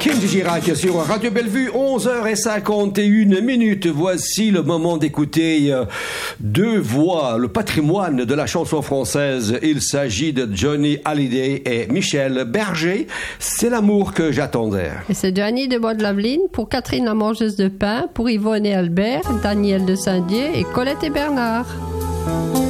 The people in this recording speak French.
Kenji Girac sur Radio Bellevue, 11h51. Voici le moment d'écouter deux voix, le patrimoine de la chanson française. Il s'agit de Johnny Hallyday et Michel Berger. C'est l'amour que j'attendais. Et c'est Johnny de Bois-de-Laveline pour Catherine la mangeuse de pain, pour Yvonne et Albert, Daniel de Saint-Dié et Colette et Bernard.